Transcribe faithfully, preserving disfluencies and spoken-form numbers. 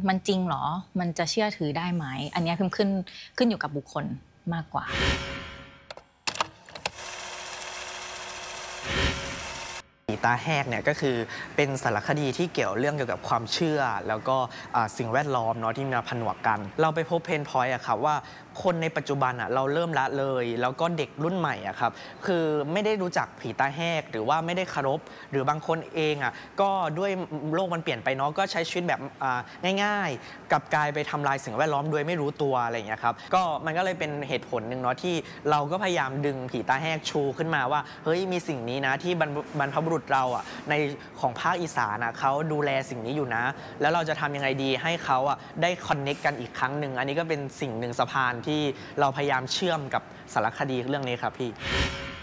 มันจริงเหรอมันจะเชื่อถือได้ไหมอันนี้คือขึ้นขึ้นอยู่กับบุคคลมากกว่าผีตาแหกเนี่ยก็คือเป็นสารคดีที่เกี่ยวเรื่องเกี่ยวกับความเชื่อแล้วก็สิ่งแวดล้อมเนาะที่มาผนวกกันเราไปพบเพนพอยต์อะครับว่าคนในปัจจุบันอะเราเริ่มละเลยแล้วก็เด็กรุ่นใหม่อะครับคือไม่ได้รู้จักผีตาแหกหรือว่าไม่ได้เคารพหรือบางคนเองอะก็ด้วยโลกมันเปลี่ยนไปเนาะก็ใช้ชีวิตแบบง่ายๆกับกลายไปทำลายสิ่งแวดล้อมโดยไม่รู้ตัวอะไรอย่างเงี้ยครับก็มันก็เลยเป็นเหตุผลหนึ่งเนาะที่เราก็พยายามดึงผีตาแหกชูขึ้นมาว่าเฮ้ยมีสิ่งนี้นะที่บรรพบุรุษเราอ่ะในของภาคอีสานเขาดูแลสิ่งนี้อยู่นะแล้วเราจะทำยังไงดีให้เขาอ่ะได้คอนเน็กกันอีกครั้งหนึ่งอันนี้ก็เป็นสิ่งหนึ่งสะพานที่เราพยายามเชื่อมกับสารคดีเรื่องนี้ครับพี่